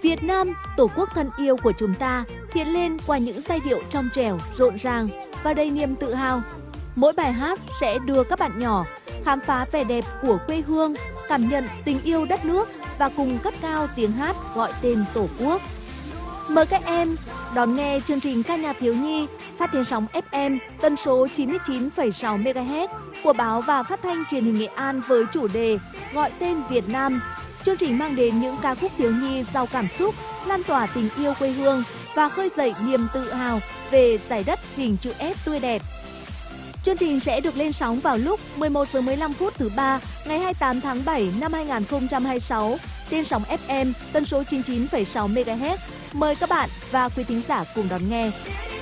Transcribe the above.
Việt Nam, Tổ quốc thân yêu của chúng ta, hiện lên qua những giai điệu trong trẻo, rộn ràng và đầy niềm tự hào. Mỗi bài hát sẽ đưa các bạn nhỏ khám phá vẻ đẹp của quê hương, cảm nhận tình yêu đất nước và cùng cất cao tiếng hát gọi tên Tổ quốc. Mời các em đón nghe chương trình ca nhạc thiếu nhi phát trên sóng FM tần số 99,6 MHz của báo và phát thanh truyền hình Nghệ An với chủ đề Gọi tên Việt Nam. Chương trình mang đến những ca khúc thiếu nhi giàu cảm xúc, lan tỏa tình yêu quê hương và khơi dậy niềm tự hào về giải đất hình chữ S tươi đẹp. Chương trình sẽ được lên sóng vào lúc 11 giờ 15 phút thứ ba ngày 28 tháng 7 năm 2026 trên sóng FM tần số 99,6 MHz. Mời các bạn và quý thính giả cùng đón nghe.